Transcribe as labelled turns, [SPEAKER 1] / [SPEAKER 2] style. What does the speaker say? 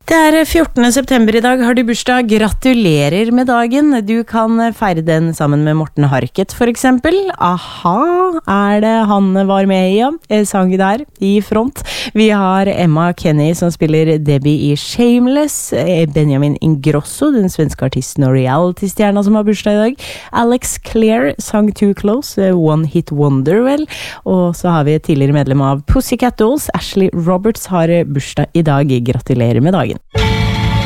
[SPEAKER 1] Det 14. september I dag, har du bursdag, gratulerer med dagen. Du kan feire den sammen med Morten Harket for eksempel. Aha, det han var med I, ja. Sang der, I front. Vi har Emma Kenny som spiller Debbie I Shameless. Benjamin Ingrosso, den svenske artisten og reality-stjerna som har bursdag I dag. Alex Clare sang Too Close, One Hit Wonder vel. Og så har vi et tidligere medlem av Pussycat Dolls, Ashley Roberts har bursdag I dag. Gratulerer med dagen.